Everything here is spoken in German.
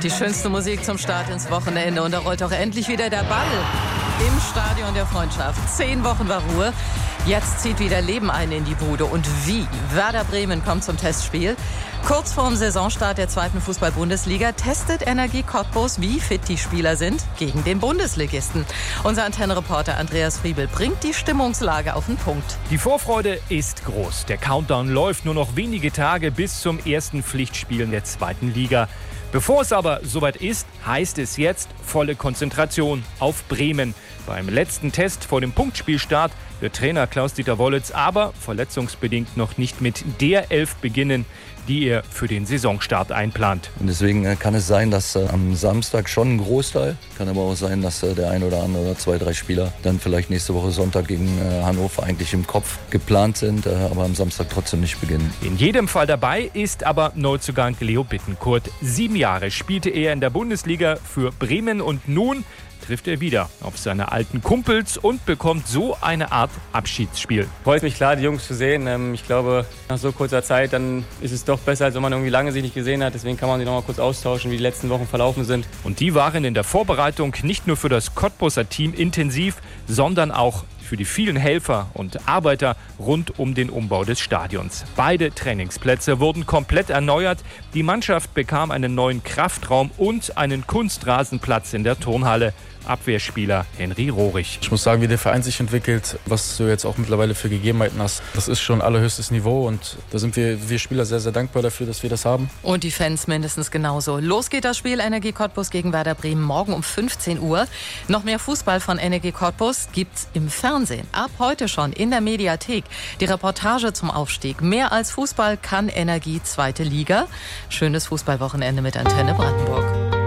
Die schönste Musik zum Start ins Wochenende. Und da rollt auch endlich wieder der Ball im Stadion der Freundschaft. 10 Wochen war Ruhe. Jetzt zieht wieder Leben ein in die Bude. Und wie? Werder Bremen kommt zum Testspiel. Kurz vorm Saisonstart der 2. Fußball-Bundesliga testet Energie Cottbus, wie fit die Spieler sind, gegen den Bundesligisten. Unser Antennenreporter Andreas Friebel bringt die Stimmungslage auf den Punkt. Die Vorfreude ist groß. Der Countdown läuft, nur noch wenige Tage bis zum ersten Pflichtspiel der 2. Liga. Bevor es aber soweit ist, heißt es jetzt volle Konzentration auf Bremen. Beim letzten Test vor dem Punktspielstart wird Trainer Klaus-Dieter Wollitz aber verletzungsbedingt noch nicht mit der 11 beginnen, die er für den Saisonstart einplant. Und deswegen kann es sein, dass am Samstag schon ein Großteil, kann aber auch sein, dass der ein oder andere oder 2, 3 Spieler dann vielleicht nächste Woche Sonntag gegen Hannover eigentlich im Kopf geplant sind, aber am Samstag trotzdem nicht beginnen. In jedem Fall dabei ist aber Neuzugang Leo Bittencourt. 7 Jahre spielte er in der Bundesliga für Bremen und nun trifft er wieder auf seine alten Kumpels und bekommt so eine Art Abschiedsspiel. Freut mich klar, die Jungs zu sehen. Ich glaube, nach so kurzer Zeit, dann ist es doch besser, als wenn man irgendwie lange sich nicht gesehen hat. Deswegen kann man sich noch mal kurz austauschen, wie die letzten Wochen verlaufen sind. Und die waren in der Vorbereitung nicht nur für das Cottbuser Team intensiv, sondern auch für die vielen Helfer und Arbeiter rund um den Umbau des Stadions. Beide Trainingsplätze wurden komplett erneuert. Die Mannschaft bekam einen neuen Kraftraum und einen Kunstrasenplatz in der Turnhalle. Abwehrspieler Henry Rohrig. Ich muss sagen, wie der Verein sich entwickelt, was du jetzt auch mittlerweile für Gegebenheiten hast, das ist schon allerhöchstes Niveau und da sind wir Spieler sehr, sehr dankbar dafür, dass wir das haben. Und die Fans mindestens genauso. Los geht das Spiel Energie Cottbus gegen Werder Bremen morgen um 15 Uhr. Noch mehr Fußball von Energie Cottbus gibt's im Fernsehen. Ab heute schon in der Mediathek. Die Reportage zum Aufstieg. Mehr als Fußball kann Energie 2. Liga. Schönes Fußballwochenende mit Antenne Brandenburg.